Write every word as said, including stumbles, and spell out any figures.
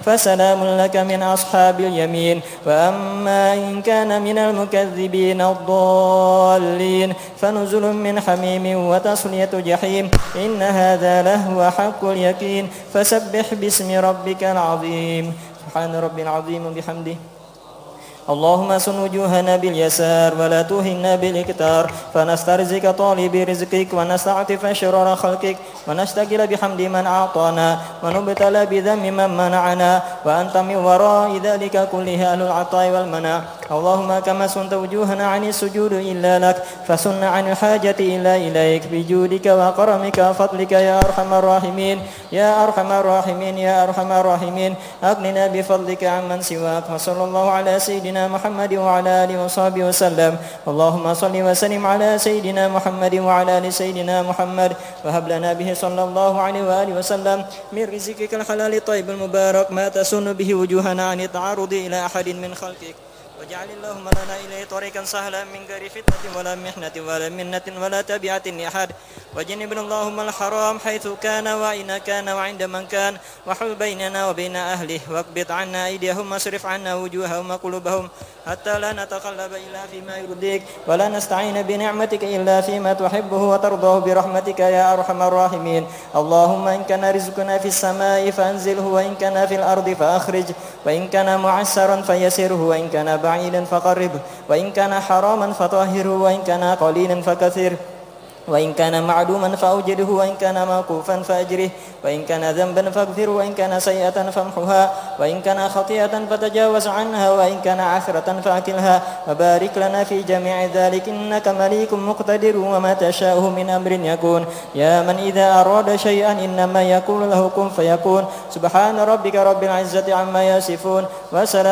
فسلام لك من أصحاب اليمين. وأما إن كان من المكذبين الضالين فنزل من حميم وتصلية جحيم إن هذا لهو حق اليقين. فسبح باسم ربك العظيم. سبحان ربي العظيم بحمده. اللهم سن وجوهنا باليسار ولا توهنا بالإكتار، فنسترزق طالب رزقك ونستعطف شرار خلقك، ونشتغل بحمد من أعطانا ونبتلى بذم من منعنا، وأنت من وراء ذلك كله أهل العطاء والمنع. اللهم كما سنت وجوهنا عن السجود إلا لك فسن عن الحاجة إلا إليك بجودك وكرمك وفضلك يا أرحم الراحمين يا أرحم الراحمين يا أرحم الراحمين. أغننا بفضلك عمن سواك. وصلى الله على سيدنا محمد وعلى آله وصحبه وسلم. اللهم صل وسلم على سيدنا محمد وعلى آل سيدنا محمد، وهب لنا به صلى الله عليه وآله وسلم من رزقك الحلال الطيب المبارك ما تسن به وجوهنا عن التعرض إلى أحد من خلقك، واجعل اللهم لنا إليه طريقا سهلا من غير فتنة ولا محنة ولا منة ولا تبعة لأحد، وجنبنا اللهم الحرام حيث كان وأين كان وعند من كان، وحل بيننا وبين أهله، واقبض عنا أيديهم واصرف عنا وجوههم وقلوبهم حتى لا نتقلب إلا فيما يرضيك ولا نستعين بنعمتك إلا فيما تحبه وترضاه برحمتك يا أرحم الراحمين. اللهم إن كان رزقنا في السماء فأنزله، وإن كان في الأرض فأخرج، وإن كان معسرا فيسره، وإن كان بعيدا فقربه، وإن كان حراما فطهره، وإن كان قليلا فكثره، وإن كان معدوما فأوجده، وإن كان موقوفا فأجره، وإن كان ذنبا فاغفره، وإن كان سيئة فامحها، وإن كان خطيئة فتجاوز عنها، وإن كان عثرة فأكلها. وبارك لنا في جميع ذلك إنك مليك مقتدر وما تشاء من أمر يكون. يا من إذا أراد شيئا إنما يقول له كن فيكون. سبحان ربك رب العزة عما يصفون وسلام